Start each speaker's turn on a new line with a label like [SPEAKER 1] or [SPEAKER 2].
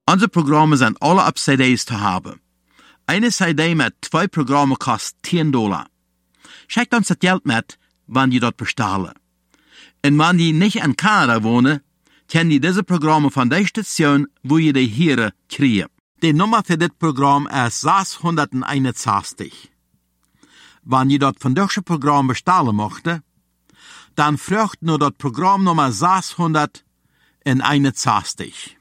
[SPEAKER 1] Unsere Programme sind alle auf CDs zu haben. Eine CD mit 2 Programmen kostet $10. Schickt uns das Geld mit, wenn ihr dort bestellen. Und wenn ihr nicht in Kanada wohnen, können ihr diese Programme von der Station, wo ihr die hier kriegen. Die Nummer für das Programm ist 661. Wenn ihr dort von diesem Programm bestellen möchtet, dann fragt nur das Programmnummer 661.